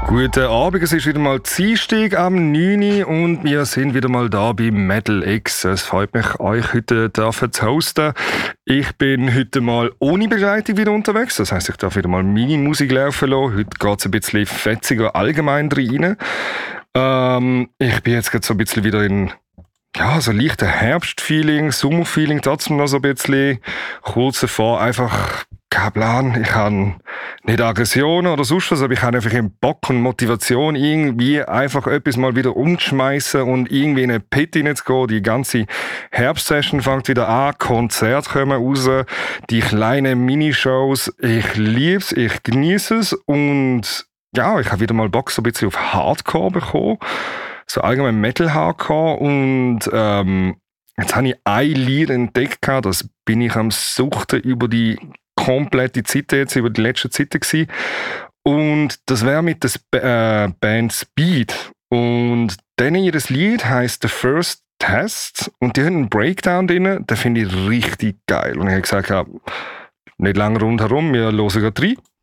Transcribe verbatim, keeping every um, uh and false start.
Guten Abend, es ist wieder mal Dienstag am neun Uhr und wir sind wieder mal da bei Metal X. Es freut mich, euch heute zu hosten. Ich bin heute mal ohne Begleitung wieder unterwegs, das heisst, ich darf wieder mal meine Musik laufen lassen. Heute geht es ein bisschen fetziger allgemein rein. Ähm, ich bin jetzt gerade so ein bisschen wieder in ja, so leichter Herbstfeeling, Sommerfeeling, trotzdem noch so ein bisschen kurz davor, einfach kein Plan. Ich habe nicht Aggressionen oder sonst was, aber ich habe einfach Bock und Motivation, irgendwie einfach etwas mal wieder umzuschmeißen und irgendwie in eine Pit hineinzugehen. Die ganze Herbstsession fängt wieder an, Konzerte kommen raus, die kleinen Minishows. Ich liebe es, ich genieße es und ja, ich habe wieder mal Bock so ein bisschen auf Hardcore bekommen. So allgemein Metal-Hardcore und ähm, jetzt habe ich ein Lied entdeckt, das bin ich am Suchten über die komplette Zeit jetzt, über die letzte Zeit gewesen. Und das wäre mit der äh, Band Speed. Und dann ihr Lied heisst The First Test und die haben einen Breakdown drin, den finde ich richtig geil. Und ich habe gesagt, ja, nicht lange rundherum, wir hören gerade rein.